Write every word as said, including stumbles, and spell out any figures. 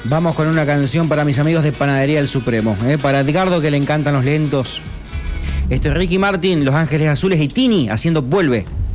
Vamos con una canción para mis amigos de Panadería El Supremo, ¿eh? Para Edgardo, que le encantan los lentos. Esto es Ricky Martin, Los Ángeles Azules y Tini haciendo Vuelve.